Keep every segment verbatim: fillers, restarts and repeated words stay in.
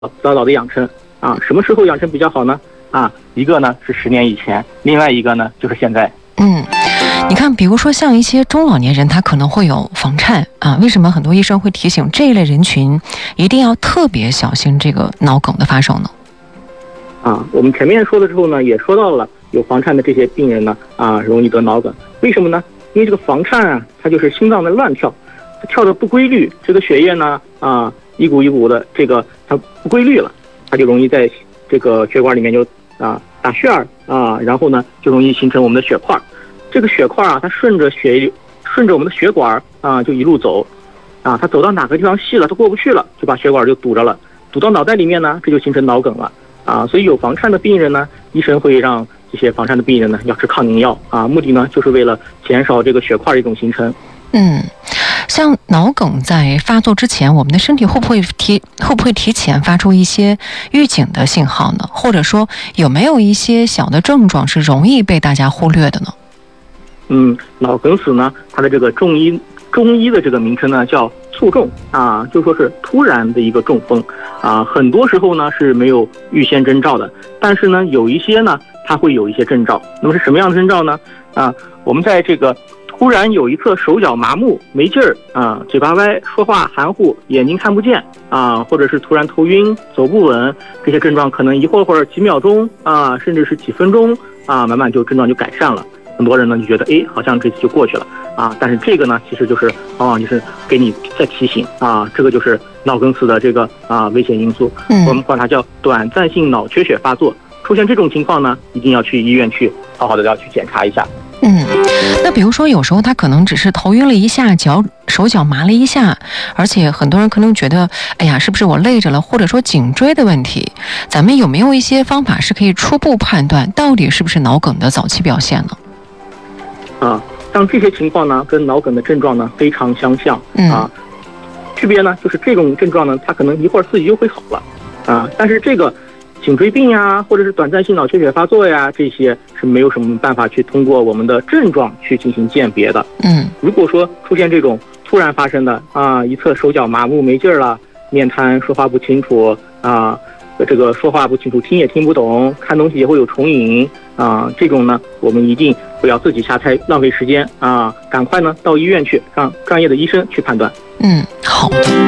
早早的养成啊。什么时候养成比较好呢？啊，一个呢是十年以前，另外一个呢就是现在。 嗯，你看，比如说像一些中老年人，他可能会有房颤啊，为什么很多医生会提醒这一类人群一定要特别小心这个脑梗的发生呢？ 啊，我们前面说的时候呢，也说到了有房颤的这些病人呢，啊，容易得脑梗。为什么呢？因为这个房颤啊，它就是心脏的乱跳，它跳的不规律，这个血液呢，啊，一股一股的，这个它不规律了，它就容易在这个血管里面就啊打旋儿啊，然后呢就容易形成我们的血块。这个血块啊，它顺着血顺着我们的血管啊，就一路走，啊，它走到哪个地方细了，它过不去了，就把血管就堵着了，堵到脑袋里面呢，这就形成脑梗了啊。所以有房颤的病人呢，医生会让这些房颤的病人呢要吃抗凝药啊，目的呢就是为了减少这个血块的一种形成。 嗯，像脑梗在发作之前，我们的身体会不会提会不会提前发出一些预警的信号呢？或者说有没有一些小的症状是容易被大家忽略的呢？ 嗯，脑梗死呢，它的这个中医中医的这个名称呢叫卒中啊，就说是突然的一个中风啊，很多时候呢是没有预先征兆的，但是呢有一些呢它会有一些征兆。那么是什么样的征兆呢？啊，我们在这个突然有一侧手脚麻木、没劲儿啊，嘴巴歪、说话含糊、眼睛看不见啊，或者是突然头晕、走不稳，这些症状可能一会儿会儿几秒钟啊，甚至是几分钟啊，慢慢就症状就改善了。很多人呢就觉得，哎，好像这次就过去了啊，但是这个呢，其实就是往往就是给你在提醒啊，这个就是脑梗死的这个啊危险因素。嗯，我们管它叫短暂性脑缺血发作。出现这种情况呢，一定要去医院去好好的要去检查一下。 嗯，那比如说有时候他可能只是头晕了一下，脚手脚麻了一下，而且很多人可能觉得，哎呀，是不是我累着了，或者说颈椎的问题？咱们有没有一些方法是可以初步判断到底是不是脑梗的早期表现呢？ 啊，像这些情况呢，跟脑梗的症状呢非常相像啊。嗯、区别呢，就是这种症状呢，它可能一会儿自己就会好了啊，但是这个颈椎病呀，或者是短暂性脑缺血发作呀，这些是没有什么办法去通过我们的症状去进行鉴别的。嗯，如果说出现这种突然发生的啊，一侧手脚麻木没劲儿了，面瘫，说话不清楚啊，这个说话不清楚，听也听不懂，看东西也会有重影啊，这种呢，我们一定不要自己瞎猜，浪费时间啊，赶快呢到医院去，让专业的医生去判断。 嗯，好。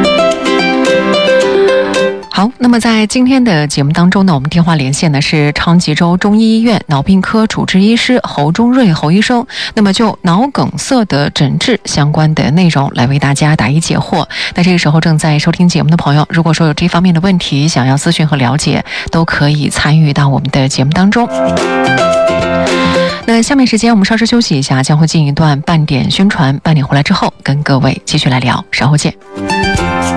好，那么在今天的节目当中呢，我们电话连线的是昌吉州中医医院脑病科主治医师侯忠瑞侯医生，那么就脑梗塞的诊治相关的内容来为大家答疑解惑。那这个时候正在收听节目的朋友，如果说有这方面的问题想要咨询和了解，都可以参与到我们的节目当中。那下面时间我们稍事休息一下，将会进一段半点宣传，半点回来之后跟各位继续来聊，稍后见。